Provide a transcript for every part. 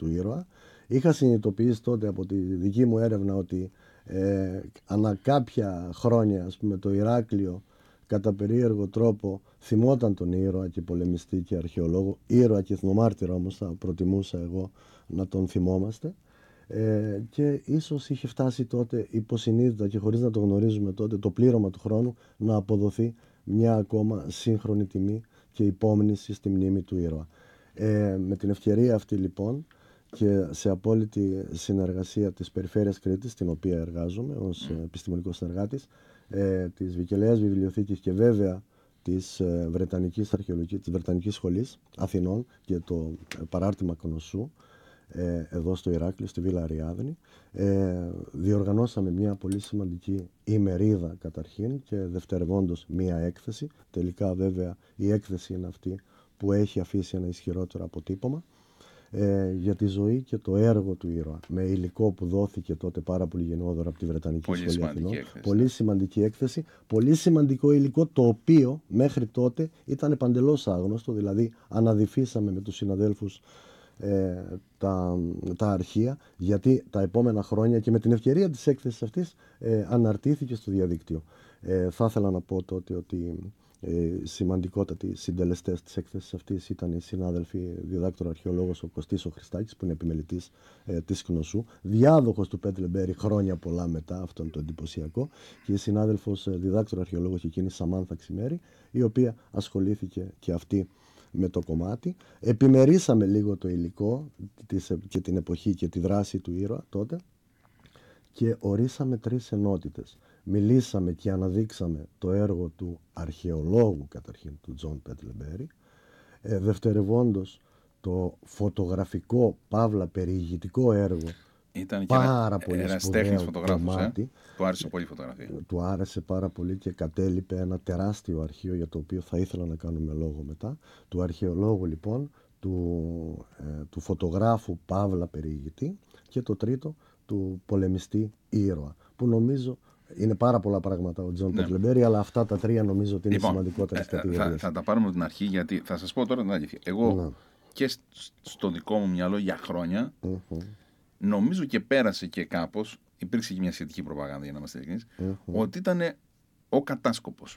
του ήρωα. Είχα συνειδητοποιήσει τότε από τη δική μου έρευνα ότι ανά κάποια χρόνια, ας πούμε, το Ηράκλειο κατά περίεργο τρόπο θυμόταν τον ήρωα και πολεμιστή και αρχαιολόγο, ήρωα και εθνομάρτυρα όμως θα προτιμούσα εγώ να τον θυμόμαστε, και ίσως είχε φτάσει τότε υποσυνείδητα και χωρίς να το γνωρίζουμε τότε το πλήρωμα του χρόνου να αποδοθεί μια ακόμα σύγχρονη τιμή και υπόμνηση στη μνήμη του ήρωα. Με την ευκαιρία αυτή λοιπόν και σε απόλυτη συνεργασία της Περιφέρειας Κρήτης, στην οποία εργάζομαι ως επιστημονικός συνεργάτης, της Βικελαίας Βιβλιοθήκης και βέβαια της Βρετανικής Αρχαιολογικής, της Βρετανικής Σχολής Αθηνών και το παράρτημα Κονοσσού εδώ στο Ηράκλειο, στη Βίλα Αριάδνη, διοργανώσαμε μια πολύ σημαντική ημερίδα καταρχήν και δευτερευόντως μια έκθεση. Τελικά βέβαια η έκθεση είναι αυτή που έχει αφήσει ένα ισχυρότερο αποτύπωμα για τη ζωή και το έργο του ήρωα, με υλικό που δόθηκε τότε πάρα πολύ γενναιόδωρα από τη Βρετανική Σχολή Αθηνών. Πολύ σημαντική έκθεση, πολύ σημαντικό υλικό, το οποίο μέχρι τότε ήταν παντελώς άγνωστο, δηλαδή αναδυφίσαμε με τους συναδέλφους τα αρχεία, γιατί τα επόμενα χρόνια και με την ευκαιρία της έκθεσης αυτής αναρτήθηκε στο διαδίκτυο. Θα ήθελα να πω τότε ότι σημαντικότατοι συντελεστές της έκθεσης αυτής ήταν οι συνάδελφοι διδάκτορα αρχαιολόγος ο Κωστής ο Χριστάκης, που είναι επιμελητής της Κνωσσού, διάδοχος του Πέτλε Μπέρι χρόνια πολλά μετά, αυτό είναι το εντυπωσιακό, και η συνάδελφος διδάκτορα αρχαιολόγος και εκείνη Σαμάνθα Ξημέρη, η οποία ασχολήθηκε και αυτή με το κομμάτι. Επιμερίσαμε λίγο το υλικό και την εποχή και τη δράση του ήρωα τότε και ορίσαμε 3 ενότητες. Μιλήσαμε και αναδείξαμε το έργο του αρχαιολόγου καταρχήν, του Τζον Πέτλε Μπέρι, δευτερευόντως το φωτογραφικό παύλα περιηγητικό έργο. Ήταν πάρα και πολύ ένας σπουδαίο τέχνης φωτογράφος, κομμάτι. Του άρεσε πολύ η φωτογραφία. Του άρεσε πάρα πολύ και κατέλειπε ένα τεράστιο αρχείο, για το οποίο θα ήθελα να κάνουμε λόγο μετά. Του αρχαιολόγου λοιπόν, του φωτογράφου παύλα περιηγητή, και το τρίτο του πολεμιστή ήρωα, που νομίζω είναι πάρα πολλά πράγματα ο Τζον Πέτλε Μπέρι, αλλά αυτά τα 3 νομίζω ότι είναι σημαντικότερες κατηγορίες. Θα τα πάρουμε από την αρχή, γιατί θα σας πω τώρα την αλήθεια. Εγώ και στο δικό μου μυαλό για χρόνια νομίζω και πέρασε και κάπως, υπήρξε και μια σχετική προπαγάνδα για να είμαστε ειλικρινείς, ότι ήταν ο κατάσκοπος.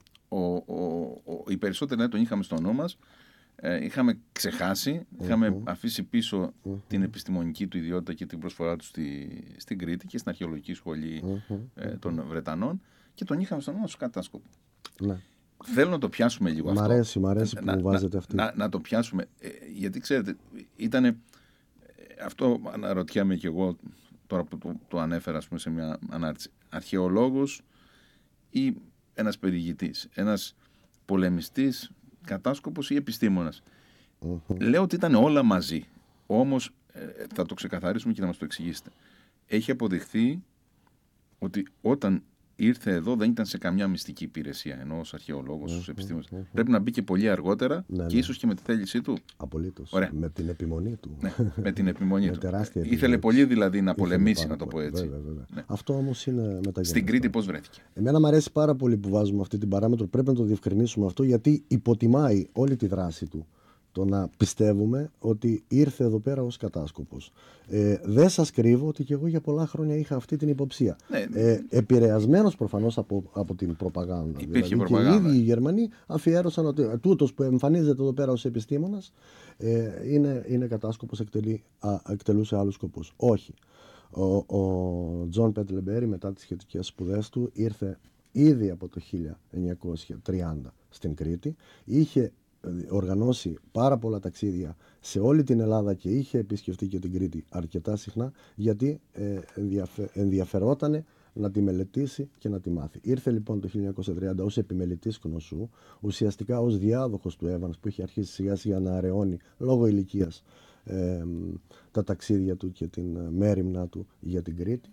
Οι περισσότεροι τον είχαμε στο νου μας, είχαμε ξεχάσει, είχαμε αφήσει πίσω την επιστημονική του ιδιότητα και την προσφορά του στην Κρήτη και στην αρχαιολογική σχολή των Βρετανών, και τον είχαμε στο νου μας ως κατάσκοπο. Ναι. Θέλω να το πιάσουμε λίγο αυτό. Μ' αρέσει που βάζετε αυτή. Να το πιάσουμε, γιατί ξέρετε, ήτανε, αυτό αναρωτιάμαι κι εγώ τώρα που το ανέφερα, ας πούμε, σε μια ανάρτηση. Αρχαιολόγος ή ένας περιηγητής, ένας πολεμιστής, κατάσκοπος ή επιστήμονας. Λέω ότι ήταν όλα μαζί. Όμως θα το ξεκαθαρίσουμε και θα μας το εξηγήσετε. Έχει αποδειχθεί ότι όταν ήρθε εδώ δεν ήταν σε καμιά μυστική υπηρεσία, ενώ ως αρχαιολόγος, ως επιστήμονας. Πρέπει να μπήκε πολύ αργότερα και ίσως και με τη θέλησή του. Απολύτως. Με την επιμονή του. Ναι, με την επιμονή του. Τεράστια Ήθελε πολύ δηλαδή να πολεμήσει, να το πω έτσι. Βέβαια. Ναι. Αυτό όμως είναι μεταγενέστερο. Στην Κρήτη πώς βρέθηκε? Εμένα μου αρέσει πάρα πολύ που βάζουμε αυτή την παράμετρο. Πρέπει να το διευκρινίσουμε αυτό, γιατί υποτιμάει όλη τη δράση του το να πιστεύουμε ότι ήρθε εδώ πέρα ως κατάσκοπος. Δεν σας κρύβω ότι και εγώ για πολλά χρόνια είχα αυτή την υποψία. Επηρεασμένος προφανώς από την προπαγάνδα. Υπήρχε δηλαδή, προπαγάνδα. Και οι ίδιοι οι Γερμανοί αφιέρωσαν ότι τούτος που εμφανίζεται εδώ πέρα ως επιστήμονας είναι κατάσκοπος, εκτελούσε άλλους σκοπούς. Όχι. Ο Τζον Πέτλε Μπέρι, μετά τις σχετικές σπουδές του, ήρθε ήδη από το 1930 στην Κρήτη. Είχε οργανώσει πάρα πολλά ταξίδια σε όλη την Ελλάδα και είχε επισκεφτεί και την Κρήτη αρκετά συχνά, γιατί ενδιαφερότανε να τη μελετήσει και να τη μάθει. Ήρθε λοιπόν το 1930 ως επιμελητής Κνωσσού, ουσιαστικά ως διάδοχος του Evans, που είχε αρχίσει σιγά σιγά να αραιώνει λόγω ηλικίας τα ταξίδια του και την μέριμνα του για την Κρήτη.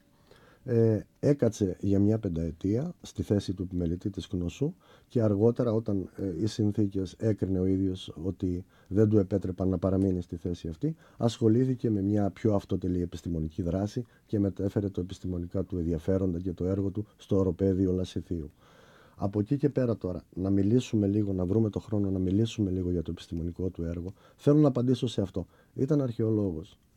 Έκατσε για μια 5ετία στη θέση του επιμελητή της Κνωσσού, και αργότερα, όταν οι συνθήκες έκρινε ο ίδιος ότι δεν του επέτρεπαν να παραμείνει στη θέση αυτή, ασχολήθηκε με μια πιο αυτοτελή επιστημονική δράση και μετέφερε το επιστημονικά του ενδιαφέροντα και το έργο του στο οροπέδιο Λασιθίου. Από εκεί και πέρα τώρα, να μιλήσουμε λίγο, να βρούμε το χρόνο να μιλήσουμε λίγο για το επιστημονικό του έργο. Θέλω να απαντήσω σε αυτό. Ήταν αρχαιολόγος.